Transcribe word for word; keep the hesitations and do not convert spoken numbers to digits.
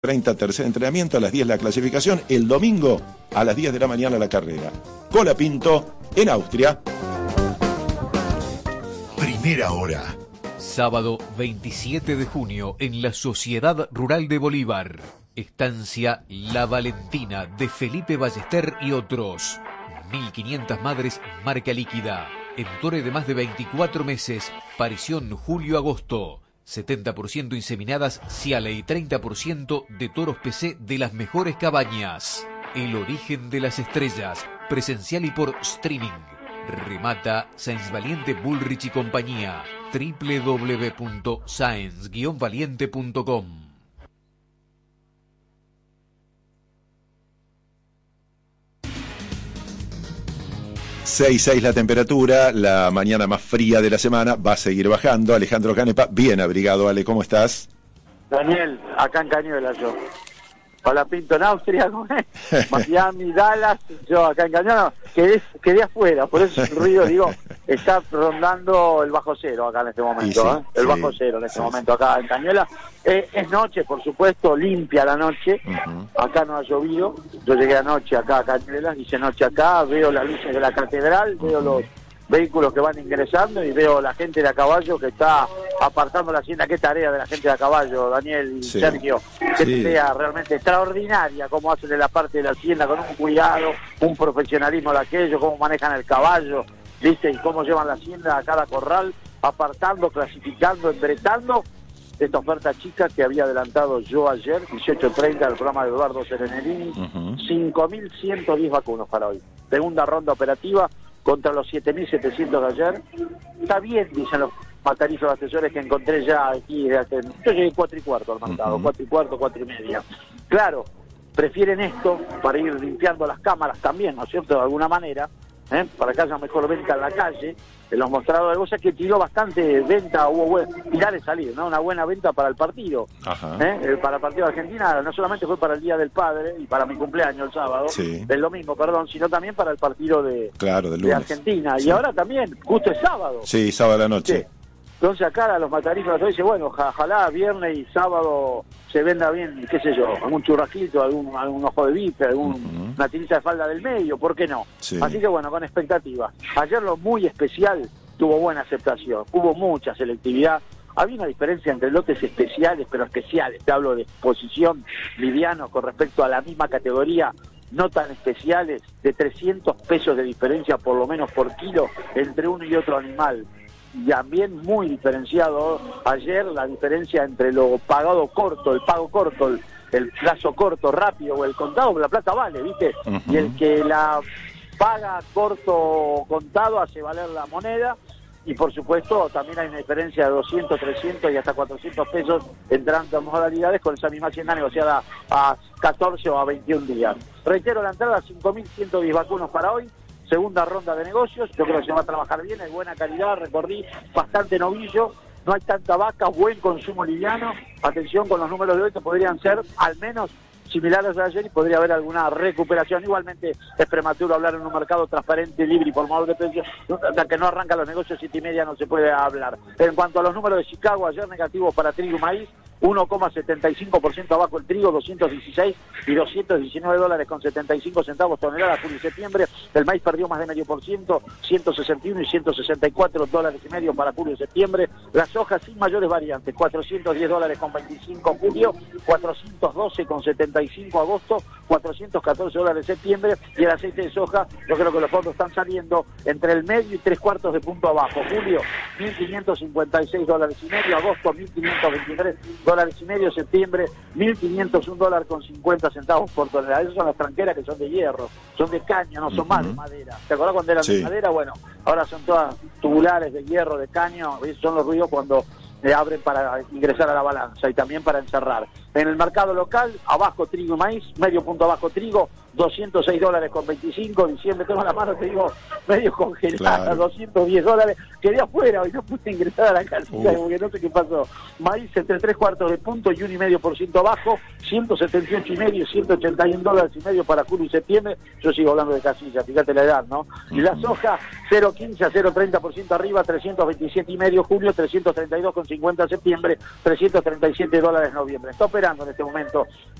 treinta tercer entrenamiento, a las diez la clasificación, el domingo a las diez de la mañana la carrera. Colapinto, en Austria. Primera hora. Sábado veintisiete de junio en la Sociedad Rural de Bolívar. Estancia La Valentina de Felipe Ballester y otros. mil quinientas madres marca líquida. Entore de más de veinticuatro meses. Parición julio-agosto. setenta por ciento inseminadas Ciale y treinta por ciento de toros P C de las mejores cabañas. El origen de las estrellas, presencial y por streaming. Remata Sáenz Valiente Bullrich y compañía. doble u doble u doble u punto sáenz guion valiente punto com. seis seis la temperatura, la mañana más fría de la semana, va a seguir bajando. Alejandro Canepa, bien abrigado. Ale, ¿cómo estás? Daniel, acá en Cañuelas yo. Colapinto en Austria, Miami, Dallas, yo acá en Cañuelas, quedé, quedé afuera, por eso el ruido, digo, está rondando el bajo cero acá en este momento, sí, ¿eh? el sí, bajo cero en este sí, momento acá en Cañuelas. Eh, es noche, por supuesto, limpia la noche, uh-huh. Acá no ha llovido, yo llegué anoche acá a Cañuelas, hice noche acá, veo las luces de la catedral, uh-huh. Veo los vehículos que van ingresando y veo la gente de a caballo que está apartando la hacienda. Qué tarea de la gente de a caballo, Daniel y sí. Sergio, qué sí. tarea realmente extraordinaria, cómo hacen de la parte de la hacienda con un cuidado, un profesionalismo de aquello, cómo manejan el caballo, ¿viste? Y cómo llevan la hacienda a cada corral, apartando, clasificando, embretando. Esta oferta chica que había adelantado yo ayer, dieciocho treinta, del programa de Eduardo Serenelini, uh-huh. cinco mil ciento diez vacunos para hoy. Segunda ronda operativa contra los siete mil setecientos de ayer. Está bien, dicen los matarizos de asesores que encontré ya aquí. Yo llegué cuatro y cuarto al mercado, uh-huh. cuatro y cuarto, cuatro y media. Claro, prefieren esto para ir limpiando las cámaras también, ¿no es cierto? De alguna manera, ¿eh? Para que haya mejor venta en la calle, en los mostradores. Vos sabés que tiró bastante venta, hubo buen, tirar y salir, ¿no? Una buena venta para el partido. Ajá. ¿Eh? Para el partido de Argentina, no solamente fue para el Día del Padre y para mi cumpleaños el sábado, sí. del domingo, perdón, sino también para el partido de, claro, del de Argentina. Sí. Y ahora también, justo es sábado. Sí, sábado a la noche. Sí. Entonces acá los matarizos dicen, bueno, ojalá viernes y sábado se venda bien, qué sé yo, algún churrasquito, algún, algún ojo de bife, algún, uh-huh. una tirita de falda del medio, ¿por qué no? Sí. Así que bueno, con expectativas. Ayer lo muy especial tuvo buena aceptación, hubo mucha selectividad. Había una diferencia entre lotes especiales, pero especiales, te hablo de exposición liviano con respecto a la misma categoría, no tan especiales, de trescientos pesos de diferencia por lo menos por kilo entre uno y otro animal. Y también muy diferenciado ayer la diferencia entre lo pagado corto, el pago corto, el, el plazo corto, rápido o el contado, la plata vale, ¿viste? Uh-huh. Y el que la paga corto contado hace valer la moneda. Y por supuesto también hay una diferencia de doscientos, trescientos y hasta cuatrocientos pesos entre ambas modalidades con esa misma hacienda negociada a catorce o a veintiún días. Reitero la entrada, cinco mil ciento diez vacunos para hoy. Segunda ronda de negocios, yo creo que se va a trabajar bien, hay buena calidad, recorrí bastante novillo, no hay tanta vaca, buen consumo liviano. Atención con los números de hoy que podrían ser al menos similares a ayer y podría haber alguna recuperación. Igualmente es prematuro hablar en un mercado transparente, libre y formador de precios, hasta que no arrancan los negocios siete y media no se puede hablar. En cuanto a los números de Chicago, ayer negativos para trigo y maíz, uno coma setenta y cinco por ciento abajo el trigo, doscientos dieciséis y doscientos diecinueve dólares con setenta y cinco centavos tonelada julio y septiembre. El maíz perdió más de medio por ciento, ciento sesenta y uno y ciento sesenta y cuatro dólares y medio para julio y septiembre. Las hojas sin mayores variantes, cuatrocientos diez dólares con veinticinco julio, cuatrocientos doce con setenta y cinco agosto, cuatrocientos catorce dólares septiembre. Y el aceite de soja, yo creo que los fondos están saliendo entre el medio y tres cuartos de punto abajo. Julio, mil quinientos cincuenta y seis dólares y medio, agosto, mil quinientos veintitrés dólares y medio, septiembre, mil quinientos un dólar con cincuenta centavos por tonelada. Esas son las tranqueras que son de hierro, son de caña, no son uh-huh. más de madera. ¿Te acordás cuando eran sí. de madera? Bueno, ahora son todas tubulares de hierro, de caño. Esos son los ruidos cuando le abren para ingresar a la balanza y también para encerrar. En el mercado local, abajo trigo y maíz, medio punto abajo trigo, doscientos seis dólares con veinticinco, diciembre tengo la mano, te digo, medio congelada, claro. doscientos diez dólares, quedé afuera y no pude ingresar a la casita, porque no sé qué pasó. Maíz entre tres cuartos de punto y un y medio por ciento abajo, ciento setenta y ocho y medio, ciento ochenta y un dólares y medio para julio y septiembre. Yo sigo hablando de casilla, fíjate la edad, ¿no? Y la soja, cero coma quince a cero coma treinta por ciento arriba, trescientos veintisiete y medio julio, trescientos treinta y dos con cincuenta septiembre, trescientos treinta y siete dólares noviembre. Tope esperando en este momento